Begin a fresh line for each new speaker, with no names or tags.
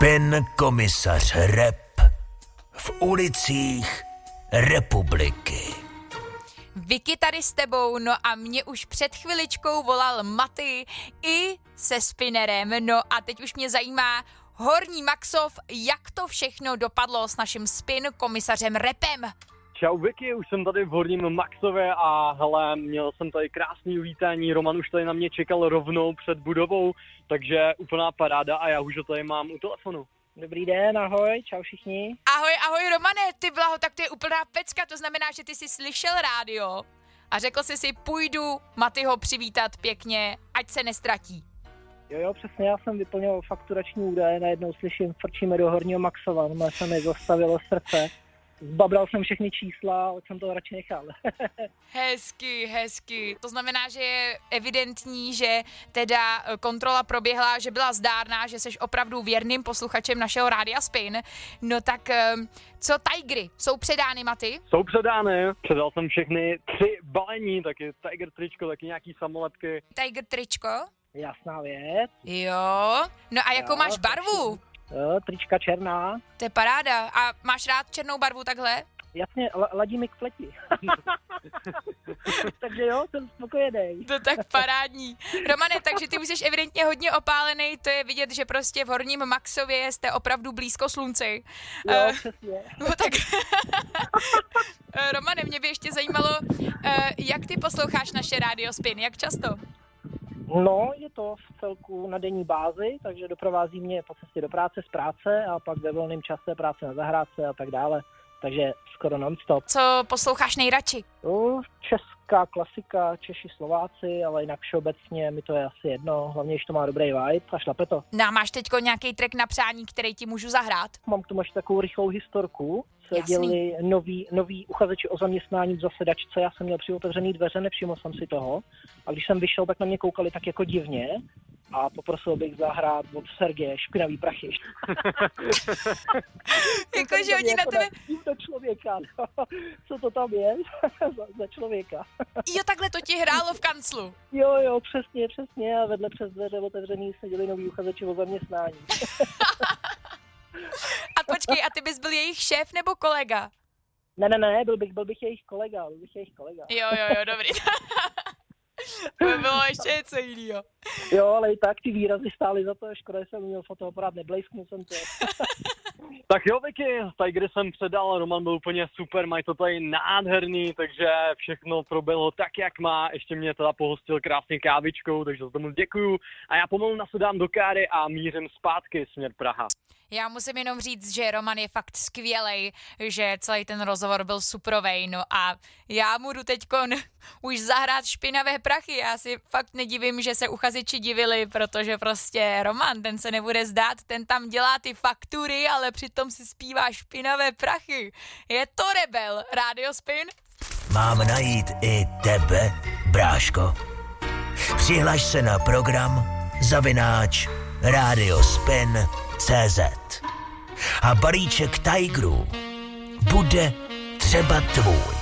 Spin komisař Rep v ulicích republiky.
Vicky tady s tebou, no a mě už před chviličkou volal Maty i se Spinnerem, no a teď už mě zajímá Horní Maxov, jak to všechno dopadlo s naším Spin komisařem Repem.
Čau Vicky, už jsem tady v Horním Maxově a hele, měl jsem tady krásný uvítání, Roman už tady na mě čekal rovnou před budovou, takže úplná paráda a já už ho tady mám u telefonu.
Dobrý den, ahoj, čau všichni.
Ahoj Romane, ty blaho, tak to je úplná pecka, to znamená, že ty jsi slyšel rádio a řekl jsi si, půjdu Matyho přivítat pěkně, ať se nestratí.
Jo, přesně, já jsem vyplňoval fakturační údaje, najednou slyším, frčíme do Horního Maxova, no se mi zastavilo srdce. Zbabral jsem všechny čísla, ale jsem to radši nechal.
Hezky. To znamená, že je evidentní, že teda kontrola proběhla, že byla zdárná, že jsi opravdu věrným posluchačem našeho Rádia Spin. No tak co Tigry? Jsou předány, Maty?
Jsou předány, předal jsem všechny 3 balení, taky Tiger tričko, taky nějaký samolepky.
Tiger tričko?
Jasná věc.
Jo, no a jakou máš barvu?
Jo, trička černá.
To je paráda. A máš rád černou barvu takhle?
Jasně, ladí mi k pleti. Takže jo, jsem spokojený.
To tak parádní. Romane, takže ty už jsi evidentně hodně opálený, to je vidět, že prostě v Horním Maxově jste opravdu blízko slunci.
Jo, přesně.
No tak, Romane, mě by ještě zajímalo, jak ty posloucháš naše Rádio Spin, jak často?
No, je to v celku na denní bázi, takže doprovází mě po cestě do práce, z práce a pak ve volném čase práce na zahrádce a tak dále. Takže skoro non-stop.
Co posloucháš nejradši?
Česká klasika, Češi, Slováci, ale jinak všeobecně mi to je asi jedno. Hlavně, když to má dobrý vibe a šlape to.
No a máš teďko nějaký track na přání, který ti můžu zahrát?
Mám k tomu ještě takovou rychlou historku. Seděli noví uchazeči o zaměstnání v zasedačce, já jsem měl při otevřený dveře, nevšiml jsem si toho. A když jsem vyšel, tak na mě koukali tak jako divně a poprosil bych zahrát od Sergeje Špinavý prachy.
Jakože oni na tebe...
Do člověka, no. Co to tam je za člověka.
Jo, takhle to ti hrálo v kanclu.
Jo, přesně a vedle přes dveře otevřený seděli noví uchazeči o zaměstnání.
A počkej, a ty bys byl jejich šéf nebo kolega?
Ne, byl bych jejich kolega.
Jo, dobrý. To by bylo ještě něco jinýho.
Jo, ale i tak ty výrazy stály za to, škoda, že jsem měl fotoaparát, neblejsknul jsem to.
Tak jo, Vicky, Tigry jsem předal, Roman byl úplně super, mají to tady nádherný, takže všechno proběhlo tak, jak má, ještě mě teda pohostil krásně kávičkou, takže za to moc děkuju a já pomalu nasedám do káry a mířím zpátky směr Praha.
Já musím jenom říct, že Roman je fakt skvělej, že celý ten rozhovor byl suprovej, no a já mu jdu teďkon už zahrát Špinavé prachy, já si fakt nedivím, že se uchazeči divili, protože prostě Roman, ten se nebude zdát, ten tam dělá ty faktury, ale přitom si zpívá Špinavé prachy. Je to rebel, Rádio Spin?
Mám najít i tebe, bráško. Přihlaš se na program @radiospin.cz a balíček Tigerů bude třeba tvůj.